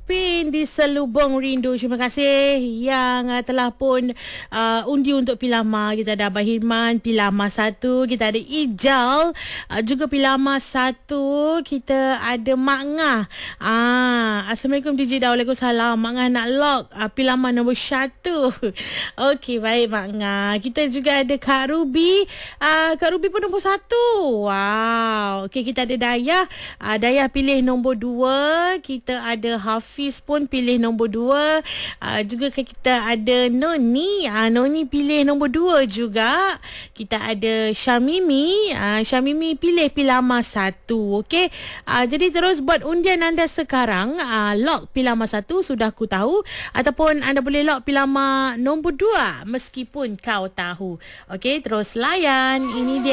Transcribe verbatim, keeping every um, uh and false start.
Spin di Selubong Rindu. Terima kasih yang uh, telah pun uh, undi untuk Pilama. Kita ada Abah Hirman, Pilama satu. Kita ada Ijal, uh, juga Pilama satu. Kita ada Mak Ngah. Ah, Assalamualaikum D J Dah. Waalaikumsalam. Mak Ngah nak lock uh, Pilama nombor satu. Okey, baik Mak Ngah. Kita juga ada Kak Ruby. Uh, Kak Ruby pun nombor satu. Wow. Okey, kita ada Dayah. Uh, Dayah pilih nombor dua. Kita ada Hafiz pun pilih nombor dua. Uh, juga kita ada Noni. Uh, Noni pilih nombor dua juga. Kita ada Syamimi. Uh, Syamimi pilih Pilama satu. Okey. Uh, jadi terus buat undian anda sekarang. Uh, lock Pilama satu sudah aku tahu. Ataupun anda boleh lock Pilama nombor dua meskipun kau tahu. Okey, terus layan. Ini dia.